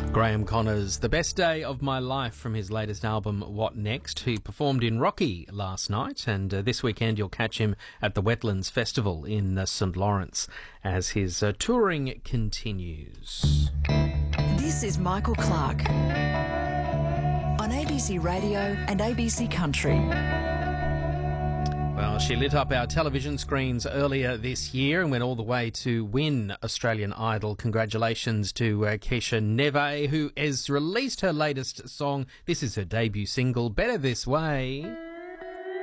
Graham Connor's The Best Day of My Life from his latest album, What Next? He performed in Rocky last night, and this weekend you'll catch him at the Wetlands Festival in St Lawrence as his touring continues. This is Michael Clark on ABC Radio and ABC Country. Well, she lit up our television screens earlier this year and went all the way to win Australian Idol. Congratulations to Keisha Neve, who has released her latest song. This is her debut single, Better This Way.